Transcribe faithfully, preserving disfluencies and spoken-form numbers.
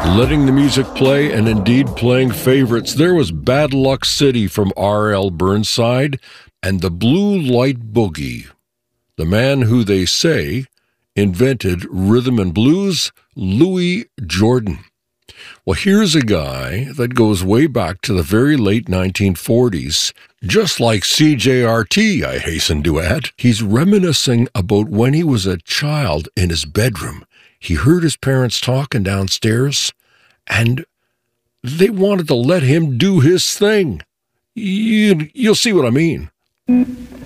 Letting the music play and indeed playing favorites, there was Bad Luck City from R L Burnside and the Blue Light Boogie. The man who they say invented rhythm and blues, Louis Jordan. Well, here's a guy that goes way back to the very late nineteen forties. Just like C J R T, I hasten to add, he's reminiscing about when he was a child in his bedroom. He heard his parents talking downstairs, and they wanted to let him do his thing. You, you'll see what I mean.